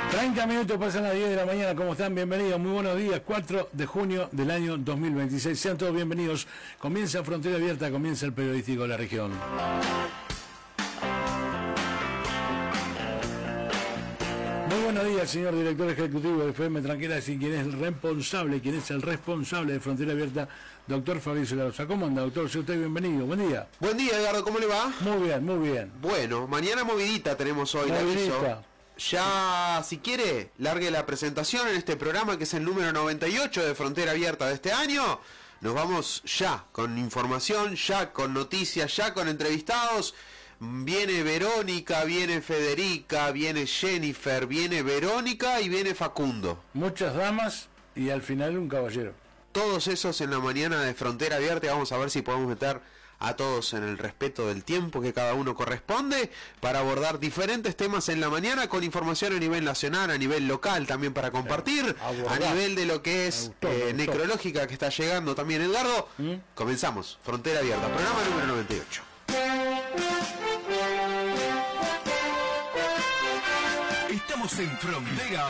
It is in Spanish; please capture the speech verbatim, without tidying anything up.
treinta minutos pasan las diez de la mañana, ¿cómo están? Bienvenidos, muy buenos días, cuatro de junio del año dos mil veintiséis. Sean todos bienvenidos. Comienza Frontera Abierta, comienza el periodístico de la región. Muy buenos días, señor director ejecutivo de F M Tranqueras y quien es el responsable, quien es el responsable de Frontera Abierta, doctor Fabricio Larosa. ¿Cómo anda, doctor? Sea usted bienvenido. Buen día. Buen día, Edgardo, ¿cómo le va? Muy bien, muy bien. Bueno, mañana movidita tenemos hoy, la aviso. Ya, si quiere, largue la presentación en este programa que es el número noventa y ocho de Frontera Abierta de este año. Nos vamos ya con información, ya con noticias, ya con entrevistados. Viene Verónica, viene Federica, viene Jennifer, viene Verónica y viene Facundo. Muchas damas y al final un caballero. Todos esos en la mañana de Frontera Abierta. Vamos a ver si podemos meter a todos en el respeto del tiempo que cada uno corresponde para abordar diferentes temas en la mañana con información a nivel nacional, a nivel local también para compartir, a nivel de lo que es gustó, eh, necrológica que está llegando también. Edgardo, ¿Mm? Comenzamos Frontera Abierta, programa número noventa y ocho. Estamos en Frontera